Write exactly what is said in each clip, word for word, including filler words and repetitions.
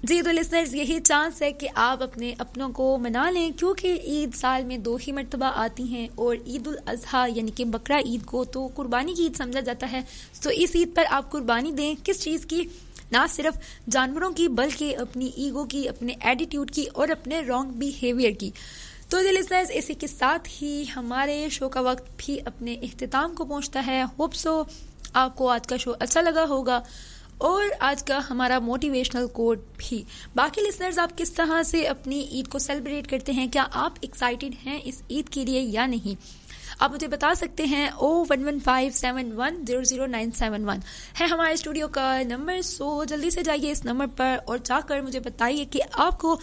جی تو لسنرز یہی چانس ہے کہ آپ اپنے اپنوں کو منا لیں، کیونکہ عید سال میں دو ہی مرتبہ آتی ہیں، اور عید الاضحیٰ یعنی کہ بقرہ عید کو تو قربانی کی عید سمجھا جاتا ہے. تو اس عید پر آپ قربانی دیں. کس چیز کی؟ نہ صرف جانوروں کی، بلکہ اپنی ایگو کی، اپنے ایٹیٹیوڈ کی، اور اپنے رانگ بیہیویئر کی. تو جی لسنرز اسی کے ساتھ ہی ہمارے شو کا وقت بھی اپنے اختتام کو پہنچتا ہے. ہوپ سو آپ کو آج کا شو اچھا لگا ہوگا، اور آج کا ہمارا موٹیویشنل کوٹ بھی. باقی لسنرز آپ کس طرح سے اپنی عید کو سیلیبریٹ کرتے ہیں؟ کیا آپ ایکسائٹیڈ ہیں اس عید کے لیے یا نہیں؟ آپ مجھے بتا سکتے ہیں. او one one five seven one zero zero nine seven one ہے ہمارے اسٹوڈیو کا نمبر. سو جلدی سے جائیے اس نمبر پر اور جا کر مجھے بتائیے کہ آپ کو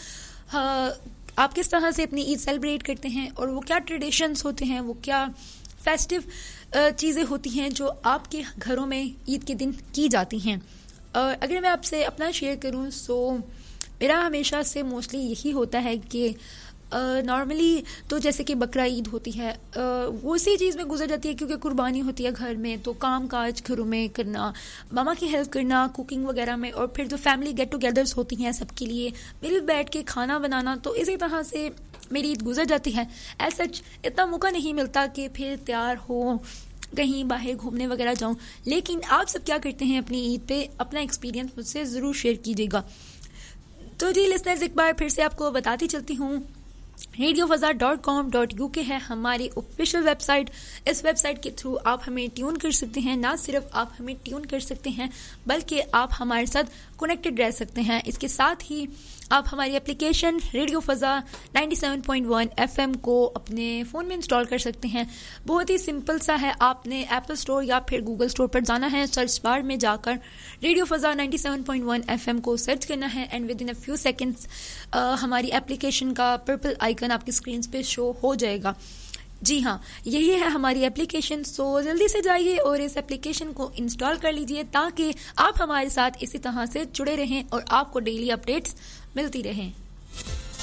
آپ کس طرح سے اپنی عید سیلیبریٹ کرتے ہیں، اور وہ کیا ٹریڈیشنز ہوتے ہیں، وہ کیا فیسٹیو چیزیں ہوتی ہیں جو آپ کے گھروں میں عید کے دن کی جاتی ہیں. اگر میں آپ سے اپنا شیئر کروں سو میرا ہمیشہ سے موسٹلی یہی ہوتا ہے کہ نارملی تو جیسے کہ بقرہ عید ہوتی ہے وہ اسی چیز میں گزر جاتی ہے، کیونکہ قربانی ہوتی ہے گھر میں، تو کام کاج گھروں میں کرنا، ماما کی ہیلپ کرنا کوکنگ وغیرہ میں، اور پھر جو فیملی گیٹ ٹوگیدرز ہوتی ہیں سب کے لیے مل بیٹھ کے کھانا بنانا. تو اسی طرح سے میری عید گزر جاتی ہے. ایز سچ اتنا موقع نہیں ملتا کہ پھر تیار ہو کہیں باہر گھومنے وغیرہ جاؤں. لیکن آپ سب کیا کرتے ہیں اپنی عید پہ؟ اپنا ایکسپیرینس مجھ سے ضرور شیئر کیجیے گا. تو جی لسنرز ایک بار پھر سے آپ کو بتاتی چلتی ہوں، ریڈیو فضا ڈاٹ کام ڈاٹ یو کے ہے ہماری آفیشیل ویب سائٹ. اس ویب سائٹ کے تھرو آپ ہمیں ٹیون کر سکتے ہیں. نہ صرف آپ ہمیں ٹیون کر سکتے ہیں بلکہ آپ ہمارے ساتھ کنیکٹڈ رہ سکتے ہیں. اس کے ساتھ ہی آپ ہماری اپلیکیشن ریڈیو فضا ninety seven point one F M کو اپنے فون میں انسٹال کر سکتے ہیں. بہت ہی سمپل سا ہے. آپ نے ایپل اسٹور یا پھر گوگل اسٹور پر جانا ہے، سرچ بار میں جا کر ریڈیو فضا ninety seven point one F M کو سرچ کرنا ہے، and with in a few seconds ہماری اپلیکیشن کا پرپل آئیکن آپ کی اسکرین پہ شو ہو جائے گا. جی ہاں، یہی ہے ہماری اپلیکیشن. سو جلدی سے جائیے اور اس اپلیکیشن کو انسٹال کر لیجئے تاکہ آپ ہمارے ساتھ اسی طرح سے جڑے رہیں اور آپ کو ڈیلی اپڈیٹس ملتی رہیں.